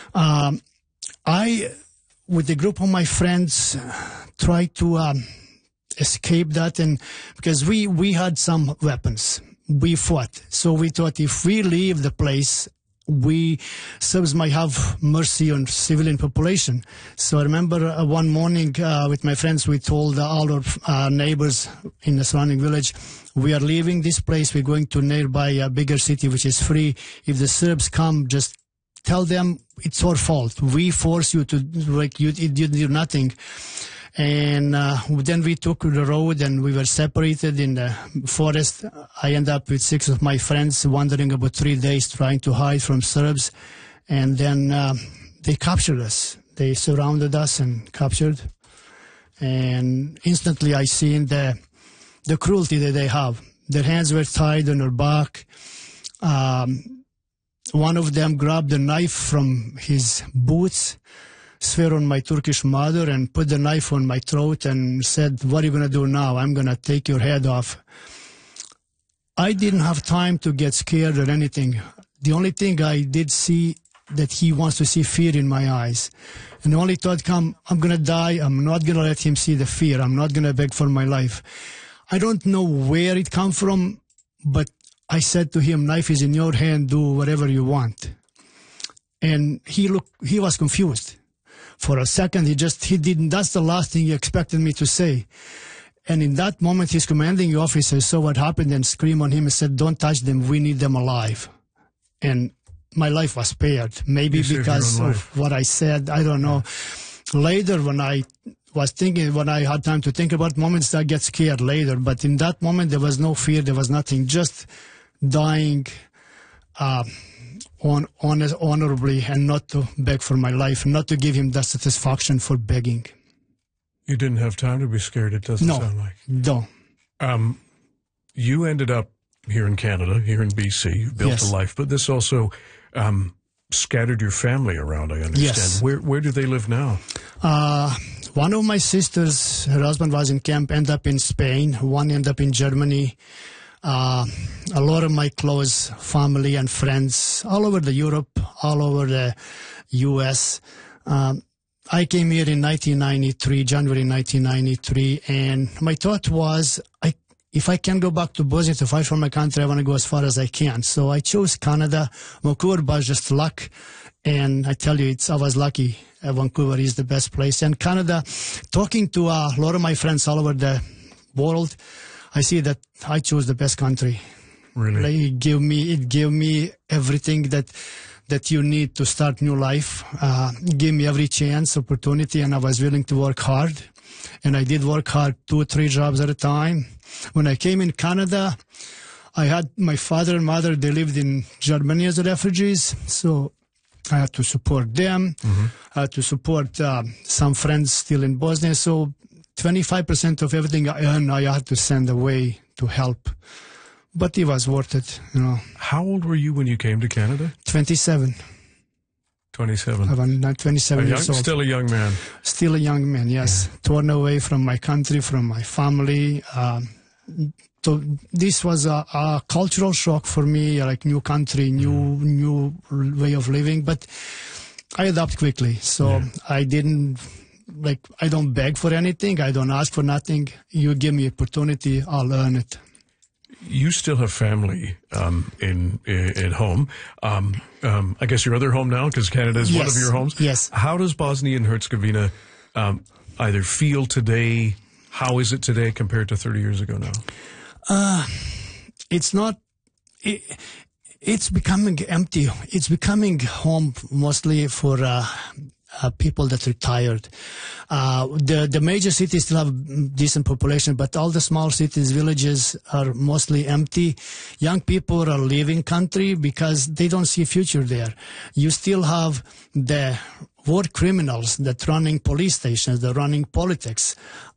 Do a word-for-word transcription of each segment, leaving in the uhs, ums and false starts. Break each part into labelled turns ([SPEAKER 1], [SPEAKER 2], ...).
[SPEAKER 1] Um, I, with a group of my friends, tried to um, escape that, and because we, we had some weapons. We fought. So we thought if we leave the place, we Serbs might have mercy on civilian population. So I remember uh, one morning uh, with my friends, we told uh, all our uh, neighbors in the surrounding village, we are leaving this place. We're going to nearby a bigger city, which is free. If the Serbs come, just tell them it's our fault. We force you to, like, you, you did nothing. And uh, then we took the road and we were separated in the forest. I ended up with six of my friends wandering about three days trying to hide from Serbs. And then uh, they captured us. They surrounded us and captured. And instantly I seen the, the cruelty that they have. Their hands were tied on their back. Um, one of them grabbed a knife from his boots, swear on my Turkish mother, and put the knife on my throat and said, what are you going to do now? I'm going to take your head off. I didn't have time to get scared or anything. The only thing I did see that he wants to see fear in my eyes. And the only thought come, I'm going to die. I'm not going to let him see the fear. I'm not going to beg for my life. I don't know where it come from, but I said to him, knife is in your hand, do whatever you want. And he looked, he was confused. For a second, he just, he didn't, that's the last thing he expected me to say. And in that moment, his commanding officer saw what happened and screamed on him and said, don't touch them, we need them alive. And my life was spared, maybe because of what I said, I don't know. Later, when I was thinking, when I had time to think about moments, I get scared later. But in that moment, there was no fear, there was nothing, just dying, uh, On, honest, honorably, and not to beg for my life, not to give him that satisfaction for begging.
[SPEAKER 2] You didn't have time to be scared, it doesn't
[SPEAKER 1] no,
[SPEAKER 2] sound like.
[SPEAKER 1] No.
[SPEAKER 2] Um, you ended up here in Canada, here in B C. You built
[SPEAKER 1] yes.
[SPEAKER 2] a life, but this also um, scattered your family around, I understand.
[SPEAKER 1] Yes.
[SPEAKER 2] Where, where do they live now?
[SPEAKER 1] Uh, one of my sisters, her husband was in camp, ended up in Spain. One ended up in Germany. Uh, a lot of my close family and friends all over the Europe, all over the U S. Um, I came here in nineteen ninety-three, January nineteen ninety-three, and my thought was, I, if I can go back to Bosnia to fight for my country, I want to go as far as I can. So I chose Canada. Vancouver was just luck, and I tell you, it's I was lucky. Uh, Vancouver is the best place. And Canada, talking to uh, a lot of my friends all over the world, I see that I chose the best country.
[SPEAKER 2] Really?
[SPEAKER 1] Like, it gave me, it gave me everything that that you need to start new life. Uh, it gave me every chance, opportunity, and I was willing to work hard. And I did work hard, two or three jobs at a time. When I came in Canada, I had my father and mother, they lived in Germany as refugees, so I had to support them. Mm-hmm. I had to support uh, some friends still in Bosnia, so twenty-five percent of everything I earned, I had to send away to help. But it was worth it, you know.
[SPEAKER 2] How old were you when you came to Canada?
[SPEAKER 1] twenty-seven.
[SPEAKER 2] twenty-seven.
[SPEAKER 1] I'm not twenty-seven
[SPEAKER 2] a young,
[SPEAKER 1] years old.
[SPEAKER 2] Still a young man.
[SPEAKER 1] Still a young man, yes. Yeah. Torn away from my country, from my family. Um, so this was a, a cultural shock for me, like new country, new mm. new way of living. But I adapt quickly, so yeah. I didn't... Like, I don't beg for anything. I don't ask for nothing. You give me opportunity, I'll earn it.
[SPEAKER 2] You still have family um, in, in at home. Um, um, I guess your other home now, because Canada is
[SPEAKER 1] yes.
[SPEAKER 2] one of your homes.
[SPEAKER 1] Yes.
[SPEAKER 2] How does Bosnia and Herzegovina um, either feel today? How is it today compared to thirty years ago now?
[SPEAKER 1] Uh, it's not... It, it's becoming empty. It's becoming home mostly for... Uh, Uh, people that retired. Uh, the, the major cities still have decent population, but all the small cities, villages are mostly empty. Young people are leaving country because they don't see a future there. You still have the war criminals that running police stations, they're running politics.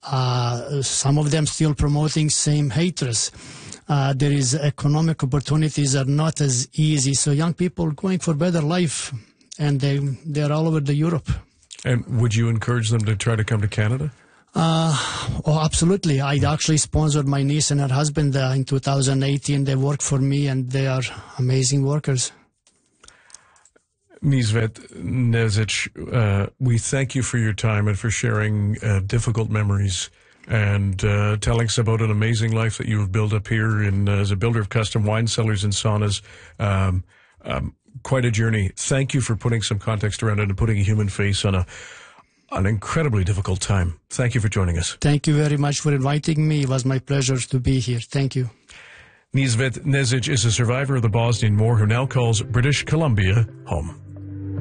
[SPEAKER 1] Uh, some of them still promoting same hatreds. Uh, there is economic opportunities are not as easy. So young people going for better life, and they they're all over the Europe.
[SPEAKER 2] And would you encourage them to try to come to Canada?
[SPEAKER 1] Uh, oh, absolutely. I actually sponsored my niece and her husband uh, in two thousand eighteen. They work for me, and they are amazing workers.
[SPEAKER 2] Nisvet Nezic, uh, we thank you for your time and for sharing uh, difficult memories and uh, telling us about an amazing life that you have built up here in, uh, as a builder of custom wine cellars and saunas. Um, um, quite a journey. Thank you for putting some context around it and putting a human face on a an incredibly difficult time. Thank you for joining us.
[SPEAKER 1] Thank you very much for inviting me. It was my pleasure to be here. Thank you.
[SPEAKER 2] Nisvet Nezic is a survivor of the Bosnian War who now calls British Columbia home.